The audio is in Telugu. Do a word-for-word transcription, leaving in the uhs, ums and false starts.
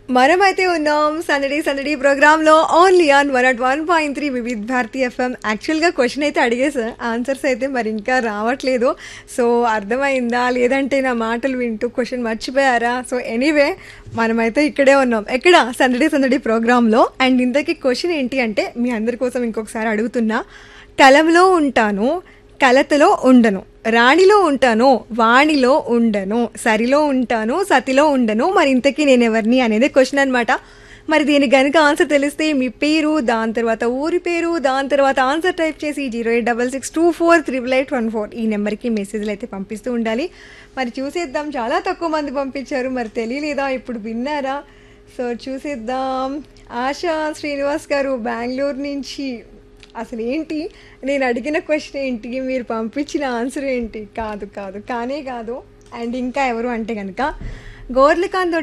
మనమైతే ఉన్నాం సందడి సందడి ప్రోగ్రాంలో only on one at one point three Vividh Bharati FM. యాక్చువల్గా క్వశ్చన్ అయితే అడిగేసా, ఆన్సర్స్ అయితే మరి ఇంకా రావట్లేదు. సో అర్థమైందా లేదంటే నా మాటలు వింటూ క్వశ్చన్ మర్చిపోయారా? సో ఎనీవే మనమైతే ఇక్కడే ఉన్నాం. ఎక్కడ? సందడి సందడి ప్రోగ్రాంలో. అండ్ ఇంతకీ క్వశ్చన్ ఏంటి అంటే మీ అందరి కోసం ఇంకొకసారి అడుగుతున్నా. కలంలో ఉంటాను, కలతలో ఉండను, రాణిలో ఉంటాను, వాణిలో ఉండను, సరిలో ఉంటాను, సతిలో ఉండను, మరి ఇంతకీ నేను ఎవరిని అనేది క్వశ్చన్ అనమాట. మరి దీనికి కనుక ఆన్సర్ తెలిస్తే మీ పేరు, దాని తర్వాత ఊరి పేరు, దాని తర్వాత ఆన్సర్ టైప్ చేసి zero eight double six two four triple eight one four ఈ నెంబర్కి మెసేజ్లు అయితే పంపిస్తూ ఉండాలి. మరి చూసేద్దాం, చాలా తక్కువ మంది పంపించారు, మరి తెలియలేదా? ఇప్పుడు విన్నారా? సో చూసేద్దాం. ఆశా శ్రీనివాస్ గారు బెంగళూరు నుంచి, అసలు ఏంటి నేను అడిగిన క్వశ్చన్ ఏంటి, మీరు పంపించిన ఆన్సర్ ఏంటి? కాదు కాదు కానే కాదు. అండ్ ఇంకా ఎవరు అంటే కనుక గోర్లకాంత్